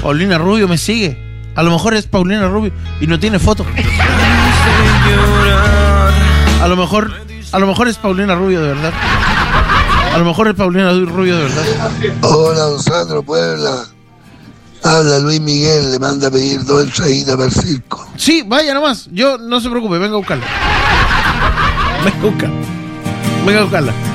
Paulina Rubio me sigue. A lo mejor es Paulina Rubio y no tiene foto. A lo mejor es Paulina Rubio de verdad. A lo mejor es Paulina Rubio de verdad. Hola, don Sandro Puebla. Habla Luis Miguel, le manda a pedir 2 entraditas para el circo. Sí, vaya nomás. Yo no se preocupe, venga a buscarla. Venga a buscarla.